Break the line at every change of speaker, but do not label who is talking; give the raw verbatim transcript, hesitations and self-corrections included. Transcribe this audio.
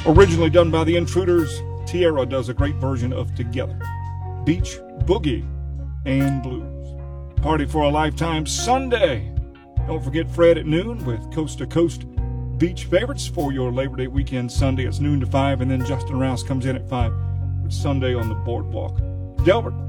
Originally done by The Intruders, Tierra does a great version of Together, Beach Boogie, and Blues. Party for a Lifetime Sunday. Don't forget Fred at noon with Coast to Coast Beach Favorites for your Labor Day weekend Sunday. It's noon to five, and then Justin Rouse comes in at five with Sunday on the Boardwalk. Delbert,